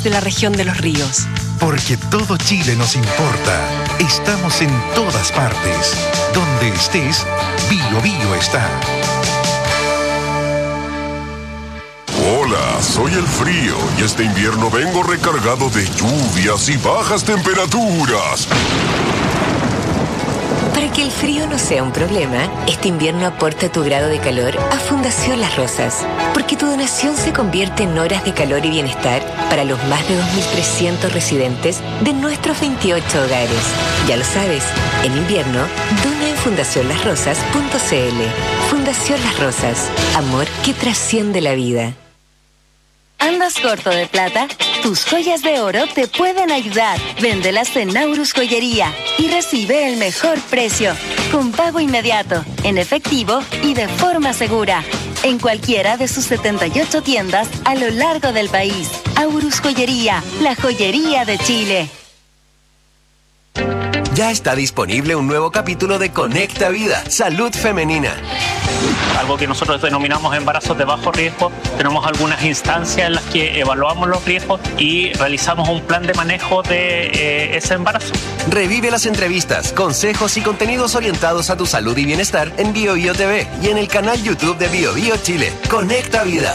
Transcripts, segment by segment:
de la región de los ríos. Porque todo Chile nos importa. Estamos en todas partes. Donde estés, Bio Bio está. Hola, soy el frío y este invierno vengo recargado de lluvias y bajas temperaturas. Para que el frío no sea un problema, este invierno aporta tu grado de calor a Fundación Las Rosas, porque tu donación se convierte en horas de calor y bienestar para los más de 2.300 residentes de nuestros 28 hogares. Ya lo sabes, en invierno, dona en fundacionlasrosas.cl. Fundación Las Rosas, amor que trasciende la vida. ¿Andas corto de plata? Tus joyas de oro te pueden ayudar. Véndelas en Naurus Joyería y recibe el mejor precio, con pago inmediato, en efectivo y de forma segura. En cualquiera de sus 78 tiendas a lo largo del país. Aurus Joyería, la joyería de Chile. Ya está disponible un nuevo capítulo de Conecta Vida, Salud Femenina. Algo que nosotros denominamos embarazos de bajo riesgo. Tenemos algunas instancias en las que evaluamos los riesgos y realizamos un plan de manejo de ese embarazo. Revive las entrevistas, consejos y contenidos orientados a tu salud y bienestar en Bio Bio TV y en el canal YouTube de Bio Bio Chile. Conecta Vida.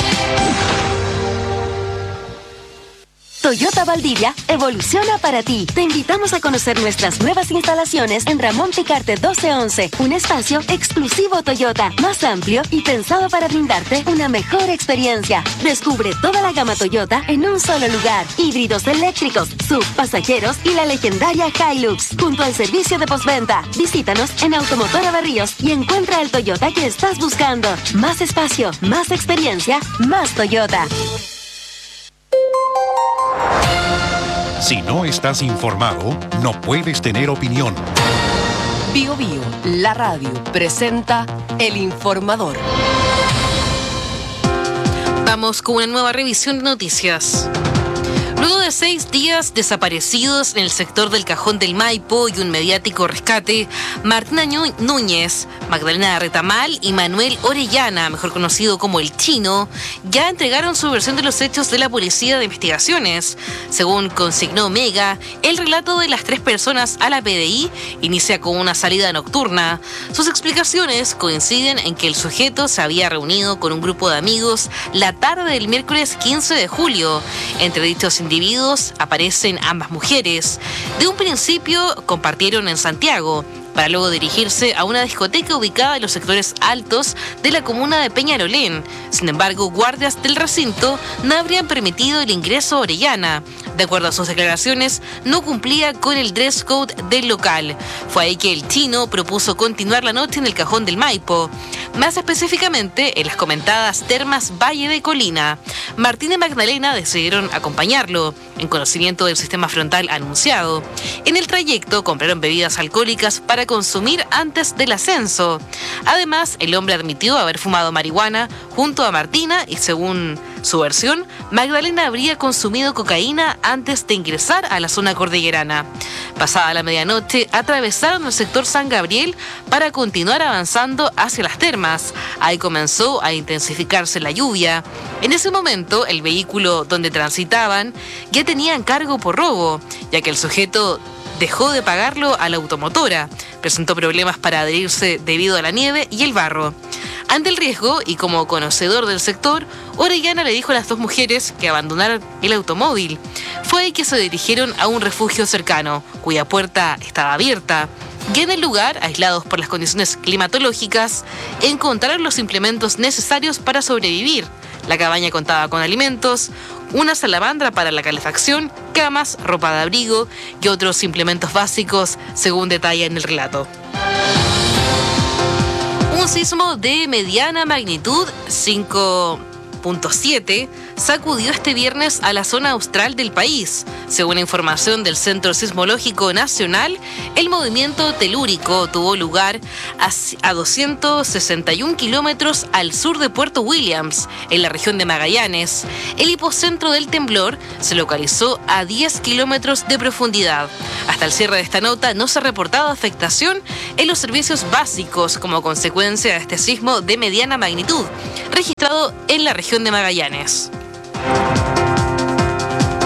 Toyota Valdivia evoluciona para ti. Te invitamos a conocer nuestras nuevas instalaciones en Ramón Picarte 1211, un espacio exclusivo Toyota, más amplio y pensado para brindarte una mejor experiencia. Descubre toda la gama Toyota en un solo lugar. Híbridos eléctricos, SUV, pasajeros y la legendaria Hilux, junto al servicio de postventa. Visítanos en Automotora Berríos y encuentra el Toyota que estás buscando. Más espacio, más experiencia, más Toyota. Si no estás informado, no puedes tener opinión. Bio Bio, la radio, presenta El Informador. Vamos con una nueva revisión de noticias. Luego de 6 días desaparecidos en el sector del Cajón del Maipo y un mediático rescate, Martina Núñez, Magdalena Retamal y Manuel Orellana, mejor conocido como El Chino, ya entregaron su versión de los hechos de la Policía de Investigaciones. Según consignó Mega, el relato de las 3 personas a la PDI inicia con una salida nocturna. Sus explicaciones coinciden en que el sujeto se había reunido con un grupo de amigos la tarde del miércoles 15 de julio. Entre dichos individuos aparecen ambas mujeres. De un principio compartieron en Santiago, para luego dirigirse a una discoteca ubicada en los sectores altos de la comuna de Peñarolén. Sin embargo, guardias del recinto no habrían permitido el ingreso a Orellana. De acuerdo a sus declaraciones, no cumplía con el dress code del local. Fue ahí que el Chino propuso continuar la noche en el Cajón del Maipo, más específicamente en las comentadas termas Valle de Colina. Martín y Magdalena decidieron acompañarlo, en conocimiento del sistema frontal anunciado. En el trayecto compraron bebidas alcohólicas para consumir antes del ascenso. Además, el hombre admitió haber fumado marihuana junto a Martina y, según su versión, Magdalena habría consumido cocaína antes de ingresar a la zona cordillerana. Pasada la medianoche, atravesaron el sector San Gabriel para continuar avanzando hacia las termas. Ahí comenzó a intensificarse la lluvia. En ese momento, el vehículo donde transitaban ya tenía encargo por robo, ya que el sujeto dejó de pagarlo a la automotora. Presentó problemas para adherirse debido a la nieve y el barro. Ante el riesgo, y como conocedor del sector, Orellana le dijo a las 2 mujeres que abandonaran el automóvil. Fue ahí que se dirigieron a un refugio cercano, cuya puerta estaba abierta. Y en el lugar, aislados por las condiciones climatológicas, encontraron los implementos necesarios para sobrevivir. La cabaña contaba con alimentos, una salamandra para la calefacción, camas, ropa de abrigo y otros implementos básicos, según detalla en el relato. Un sismo de mediana magnitud, 5.7, sacudió este viernes a la zona austral del país. Según información del Centro Sismológico Nacional, el movimiento telúrico tuvo lugar a 261 kilómetros al sur de Puerto Williams, en la región de Magallanes. El hipocentro del temblor se localizó a 10 kilómetros de profundidad. Hasta el cierre de esta nota no se ha reportado afectación en los servicios básicos como consecuencia de este sismo de mediana magnitud, registrado en la región de Magallanes.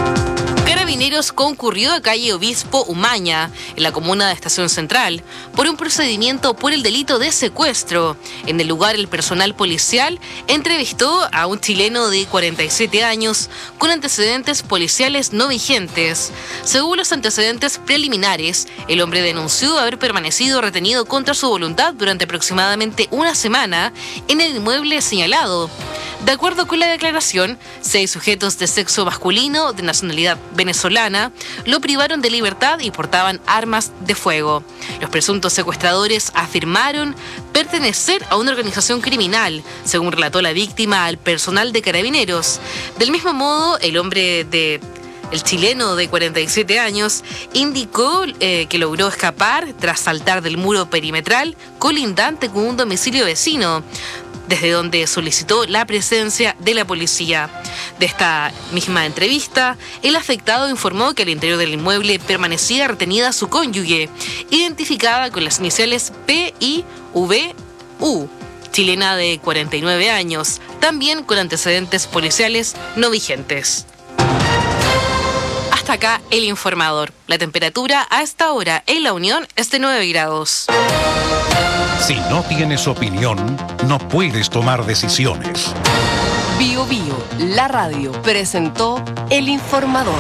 Carabineros concurrió a calle Obispo Umaña, en la comuna de Estación Central, por un procedimiento por el delito de secuestro. En el lugar, el personal policial entrevistó a un chileno de 47 años con antecedentes policiales no vigentes. Según los antecedentes preliminares, el hombre denunció haber permanecido retenido contra su voluntad durante aproximadamente una semana en el inmueble señalado. De acuerdo con la declaración, 6 sujetos de sexo masculino de nacionalidad venezolana lo privaron de libertad y portaban armas de fuego. Los presuntos secuestradores afirmaron pertenecer a una organización criminal, según relató la víctima al personal de Carabineros. Del mismo modo, el chileno de 47 años indicó que logró escapar tras saltar del muro perimetral colindante con un domicilio vecino, desde donde solicitó la presencia de la policía. De esta misma entrevista, el afectado informó que al interior del inmueble permanecía retenida su cónyuge, identificada con las iniciales PIVU, chilena de 49 años, también con antecedentes policiales no vigentes. Hasta acá el informador. La temperatura a esta hora en La Unión es de 9 grados. Si no tienes opinión, no puedes tomar decisiones. Bio Bio, la radio, presentó El Informador.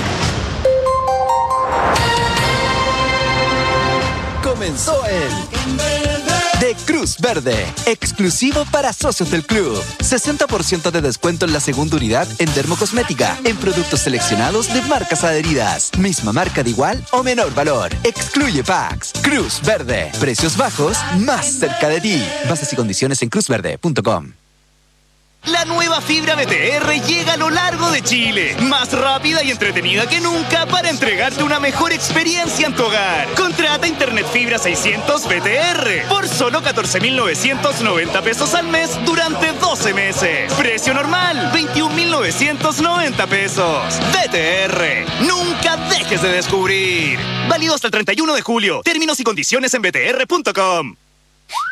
Comenzó el de Cruz Verde, exclusivo para socios del club. 60% de descuento en la segunda unidad en dermocosmética, en productos seleccionados de marcas adheridas. Misma marca de igual o menor valor. Excluye packs. Cruz Verde, precios bajos más cerca de ti. Bases y condiciones en cruzverde.com. La nueva fibra BTR llega a lo largo de Chile, más rápida y entretenida que nunca para entregarte una mejor experiencia en tu hogar. Contrata Internet Fibra 600 BTR por solo 14.990 pesos al mes durante 12 meses. Precio normal, 21.990 pesos. BTR, nunca dejes de descubrir. Válido hasta el 31 de julio. Términos y condiciones en btr.com.